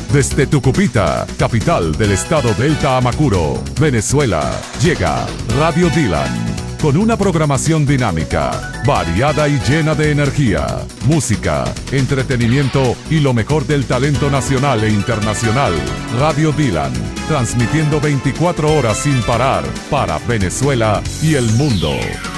Desde Tucupita, capital del estado Delta Amacuro, Venezuela, llega Radio Dylan, con una programación dinámica, variada y llena de energía, música, entretenimiento y lo mejor del talento nacional e internacional. Radio Dylan, transmitiendo 24 horas sin parar para Venezuela y el mundo.